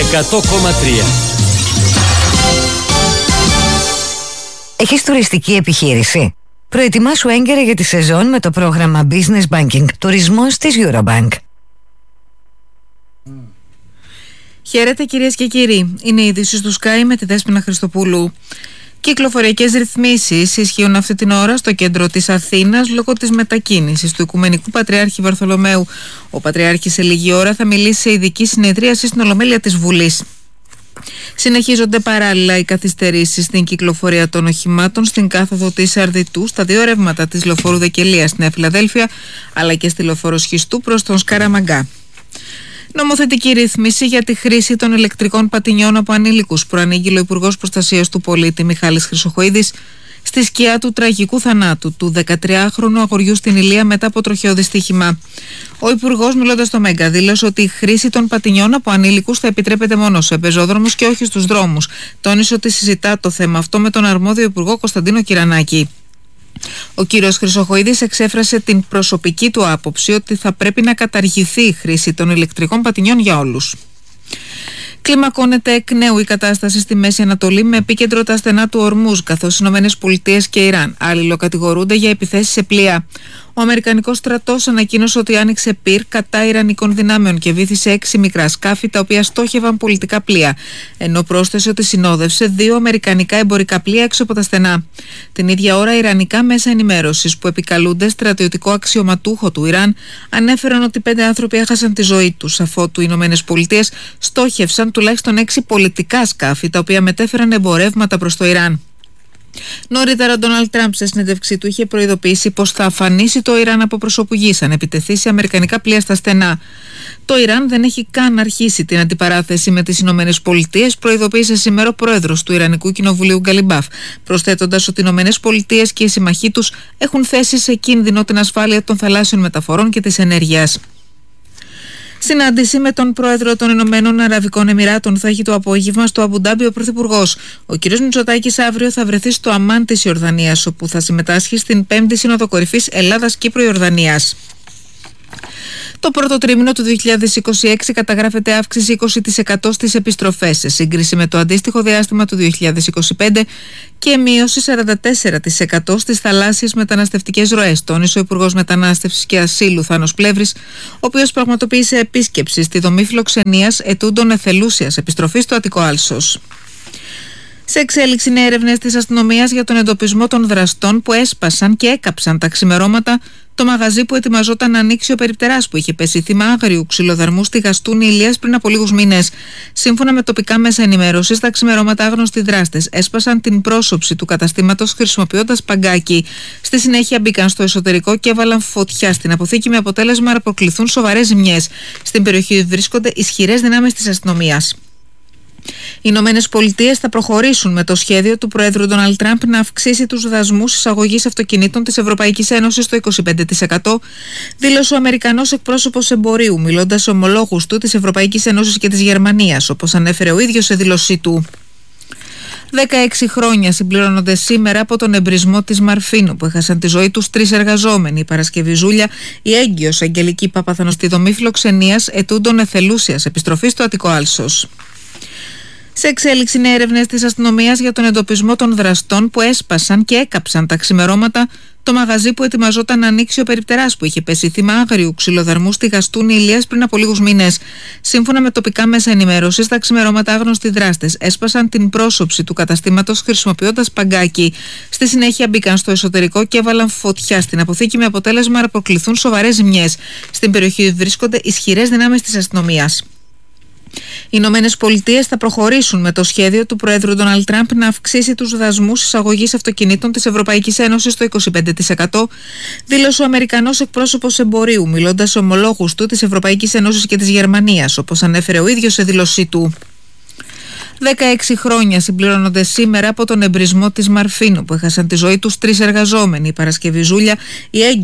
100,3. Έχεις τουριστική επιχείρηση? Προετοιμάσου έγκαιρα για τη σεζόν με το πρόγραμμα Business Banking Τουρισμός της Eurobank. Χαίρετε κυρίες και κύριοι. Είναι η είδηση του Sky με τη Δέσποινα Χριστοπούλου. Κυκλοφοριακές ρυθμίσεις ισχύουν αυτή την ώρα στο κέντρο της Αθήνας λόγω της μετακίνησης του Οικουμενικού Πατριάρχη Βαρθολομαίου. Ο Πατριάρχης σε λίγη ώρα θα μιλήσει σε ειδική συνεδρίαση στην Ολομέλεια της Βουλής. Συνεχίζονται παράλληλα οι καθυστερήσεις στην κυκλοφορία των οχημάτων στην κάθοδο της Αρδιτού, στα δύο ρεύματα της λεωφόρου Δεκελίας στη Νέα Φιλαδέλφια, αλλά και στη λεωφόρο Σχιστού προς τον Σκαραμαγκά. Νομοθετική ρύθμιση για τη χρήση των ηλεκτρικών πατινιών από ανήλικους προανήγγειλε ο Υπουργός Προστασίας του Πολίτη Μιχάλης Χρυσοχοΐδης στη σκιά του τραγικού θανάτου του 13χρονου αγοριού στην Ηλία μετά από τροχαίο δυστύχημα. Ο Υπουργός, μιλώντας στο Μέγκα, δήλωσε ότι η χρήση των πατινιών από ανήλικους θα επιτρέπεται μόνο σε πεζόδρομους και όχι στους δρόμους. Τόνισε ότι συζητά το θέμα αυτό με τον αρμόδιο Υπουργό Κωνσταντίνο Κυρανάκη. Ο κύριος Χρυσοχοΐδης εξέφρασε την προσωπική του άποψη ότι θα πρέπει να καταργηθεί η χρήση των ηλεκτρικών πατινιών για όλους. Κλιμακώνεται εκ νέου η κατάσταση στη Μέση Ανατολή με επίκεντρο τα στενά του Ορμούζ, καθώς οι ΗΠΑ και Ιράν αλληλοκατηγορούνται για επιθέσεις σε πλοία. Ο Αμερικανικός στρατός ανακοίνωσε ότι άνοιξε πυρ κατά Ιρανικών δυνάμεων και βύθισε 6 μικρά σκάφη τα οποία στόχευαν πολιτικά πλοία, ενώ πρόσθεσε ότι συνόδευσε 2 αμερικανικά εμπορικά πλοία έξω από τα στενά. Την ίδια ώρα, ιρανικά μέσα ενημέρωσης που επικαλούνται στρατιωτικό αξιωματούχο του Ιράν ανέφεραν ότι 5 άνθρωποι έχασαν τη ζωή τους, αφότου οι ΗΠΑ στόχευσαν τουλάχιστον 6 πολιτικά σκάφη τα οποία μετέφεραν εμπορεύματα προς το Ιράν. Νωρίτερα, ο Ντόναλντ Τραμπ σε συνέντευξή του είχε προειδοποιήσει πως θα αφανίσει το Ιράν από προσώπου γης αν επιτεθεί σε αμερικανικά πλοία στα στενά. Το Ιράν δεν έχει καν αρχίσει την αντιπαράθεση με τις Ηνωμένες Πολιτείες, προειδοποίησε σήμερα ο πρόεδρος του Ιρανικού Κοινοβουλίου Γκαλιμπάφ, προσθέτοντας ότι οι Ηνωμένες Πολιτείες και οι συμμαχοί τους έχουν θέσει σε κίνδυνο την ασφάλεια των θαλάσσιων μεταφορών και της ενέργειας. Συνάντηση με τον πρόεδρο των Ηνωμένων Αραβικών Εμιράτων θα έχει το απόγευμα στο Αμπουντάμπι ο Πρωθυπουργός. Ο κ. Μητσοτάκης αύριο θα βρεθεί στο Αμάν της Ιορδανίας, όπου θα συμμετάσχει στην 5η Σύνοδο Κορυφής Ελλάδας-Κύπρο-Ιορδανίας. Το πρώτο τρίμηνο του 2026 καταγράφεται αύξηση 20% στις επιστροφές σε σύγκριση με το αντίστοιχο διάστημα του 2025 και μείωση 44% στις θαλάσσιες μεταναστευτικές ροές, τόνισε ο Υπουργός Μετανάστευσης και Ασύλου Θάνος Πλεύρης, ο οποίος πραγματοποίησε επίσκεψη στη δομή φιλοξενίας ετούντων εθελούσιας επιστροφής στο Αττικό Άλσος. Σε εξέλιξη είναι έρευνες της αστυνομίας για τον εντοπισμό των δραστών που έσπασαν και έκαψαν τα ξημερώματα το μαγαζί που ετοιμαζόταν να ανοίξει ο περιπτεράς που είχε πέσει θύμα άγριου ξυλοδαρμού στη Γαστούνη Ηλίας πριν από λίγους μήνες. Σύμφωνα με τοπικά μέσα ενημέρωσης, τα ξημερώματα άγνωστοι δράστες έσπασαν την πρόσωψη του καταστήματος χρησιμοποιώντας παγκάκι. Στη συνέχεια μπήκαν στο εσωτερικό και έβαλαν φωτιά στην αποθήκη με αποτέλεσμα να προκληθούν σοβαρές ζημιές. Στην περιοχή βρίσκονται ισχυρές δυνάμεις της αστυνομίας. Οι Ηνωμένες Πολιτείες θα προχωρήσουν με το σχέδιο του Προέδρου Ντόναλντ Τραμπ να αυξήσει τους δασμούς εισαγωγής αυτοκινήτων της Ευρωπαϊκής Ένωσης στο 25%, δήλωσε ο Αμερικανός εκπρόσωπος εμπορίου, μιλώντας σε ομολόγους του της Ευρωπαϊκής Ένωσης και της Γερμανίας, όπως ανέφερε ο ίδιος σε δήλωσή του. 16 χρόνια συμπληρώνονται σήμερα από τον εμπρισμό της Μαρφίνου που έχασαν τη ζωή τους 3 εργαζόμενοι, η Παρασκευή Ζούλια, η έγκυος Αγγελική Παπαθανό στη δομή φιλοξενίας ετούντων εθελούσιας επιστροφής στο Αττικό Άλσος. Σε εξέλιξη είναι έρευνες της αστυνομίας για τον εντοπισμό των δραστών που έσπασαν και έκαψαν τα ξημερώματα το μαγαζί που ετοιμαζόταν να ανοίξει ο περιπτεράς που είχε πέσει θύμα άγριου ξυλοδαρμού στη Γαστούνη Ηλίας πριν από λίγους μήνες. Σύμφωνα με τοπικά μέσα ενημέρωσης, τα ξημερώματα άγνωστοι δράστες έσπασαν την πρόσωψη του καταστήματος χρησιμοποιώντας παγκάκι. Στη συνέχεια μπήκαν στο εσωτερικό και έβαλαν φωτιά στην αποθήκη με αποτέλεσμα να προκληθούν σοβαρές ζημιές. Στην περιοχή βρίσκονται ισχυρές δυνάμεις της αστυνομίας. Οι Ηνωμένες Πολιτείες θα προχωρήσουν με το σχέδιο του Προέδρου Ντόναλντ Τραμπ να αυξήσει τους δασμούς εισαγωγής αυτοκινήτων της Ευρωπαϊκής Ένωσης στο 25%, δήλωσε ο Αμερικανός εκπρόσωπος εμπορίου, μιλώντας σε ομολόγους του της Ευρωπαϊκής Ένωσης και της Γερμανίας, όπως ανέφερε ο ίδιος σε δήλωσή του. 16 χρόνια συμπληρώνονται σήμερα από τον εμπρισμό της Μαρφίνου που έχασαν τη ζωή τους 3 εργαζόμενοι, η Παρασκευή Ζούλια, η έγκυος